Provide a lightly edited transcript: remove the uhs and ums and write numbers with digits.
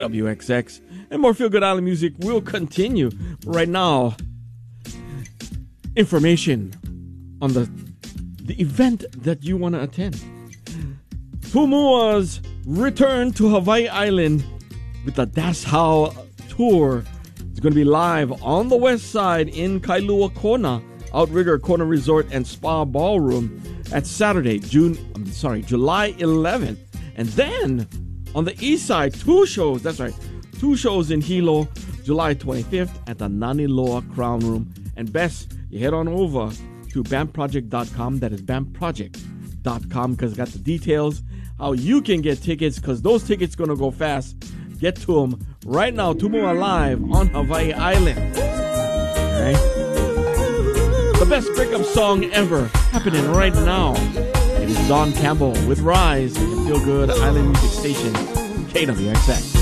WXX. And more Feel Good Island music will continue. Right now, information on the event that you want to attend. Pumua's return to Hawaii Island with the Das How tour. It's going to be live on the west side in Kailua Kona, Outrigger Kona Resort and Spa Ballroom at Saturday, July 11th. And then on the east side, two shows in Hilo, July 25th at the Naniloa Crown Room. And best, you head on over to BAMProject.com. That is BAMProject.com, because it's got the details how you can get tickets, because those tickets going to go fast. Get to them right now. Tumua live on Hawaii Island. All right? The best breakup song ever happening right now. It is Don Campbell with Rise, the Feel Good Island Music Station, KWXX.